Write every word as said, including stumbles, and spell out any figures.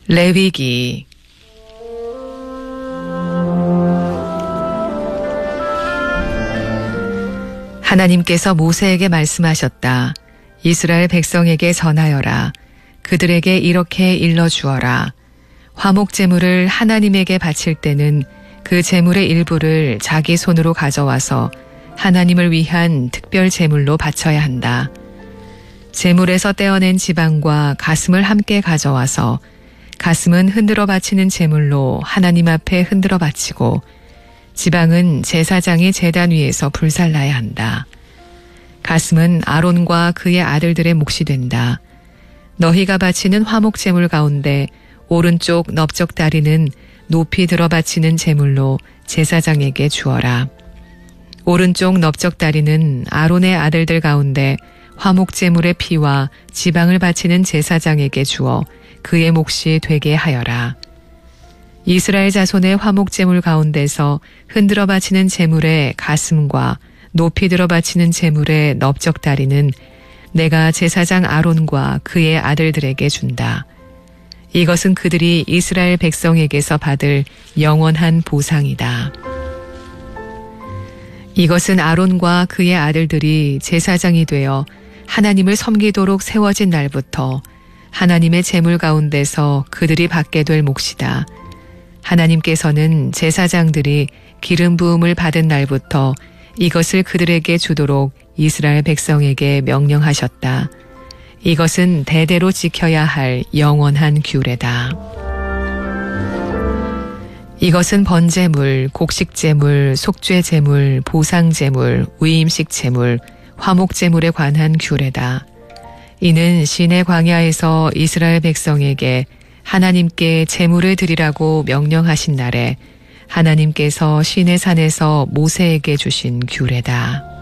레위기 하나님께서 모세에게 말씀하셨다. 이스라엘 백성에게 전하여라. 그들에게 이렇게 일러주어라. 화목 제물을 하나님에게 바칠 때는 그 제물의 일부를 자기 손으로 가져와서 하나님을 위한 특별 제물로 바쳐야 한다. 제물에서 떼어낸 지방과 가슴을 함께 가져와서 가슴은 흔들어 바치는 제물로 하나님 앞에 흔들어 바치고 지방은 제사장이 제단 위에서 불살라야 한다. 가슴은 아론과 그의 아들들의 몫이 된다. 너희가 바치는 화목 제물 가운데 오른쪽 넓적 다리는 높이 들어 바치는 제물로 제사장에게 주어라. 오른쪽 넓적 다리는 아론의 아들들 가운데 화목 제물의 피와 지방을 바치는 제사장에게 주어 그의 몫이 되게 하여라. 이스라엘 자손의 화목 제물 가운데서 흔들어 바치는 제물의 가슴과 높이 들어 바치는 제물의 넓적 다리는 내가 제사장 아론과 그의 아들들에게 준다. 이것은 그들이 이스라엘 백성에게서 받을 영원한 보상이다. 이것은 아론과 그의 아들들이 제사장이 되어 하나님을 섬기도록 세워진 날부터 하나님의 제물 가운데서 그들이 받게 될 몫이다. 하나님께서는 제사장들이 기름 부음을 받은 날부터 이것을 그들에게 주도록 이스라엘 백성에게 명령하셨다. 이것은 대대로 지켜야 할 영원한 규례다. 이것은 번제물, 곡식제물, 속죄제물, 보상제물, 위임식 제물, 화목제물에 관한 규례다. 이는 시내 광야에서 이스라엘 백성에게 하나님께 제물을 드리라고 명령하신 날에 하나님께서 시내산에서 모세에게 주신 규례다.